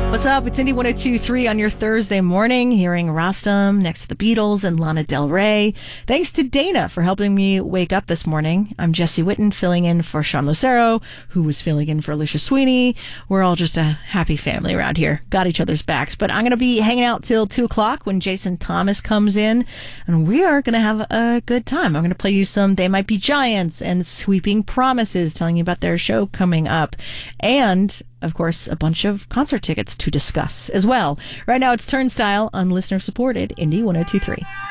What's up? It's Indie 102.3 on your Thursday morning, hearing Rostam next to the Beatles and Lana Del Rey. Thanks to Dana for helping me wake up this morning. I'm Jesse Witten, filling in for Sean Lucero, who was filling in for Alicia Sweeney. We're all just a happy family around here. Got each other's backs. But I'm going to be hanging out till 2 o'clock when Jason Thomas comes in, and we are going to have a good time. I'm going to play you some They Might Be Giants and Sweeping Promises, telling you about their show coming up. And of course, a bunch of concert tickets to discuss as well. Right now, it's Turnstile on listener-supported Indie 102.3.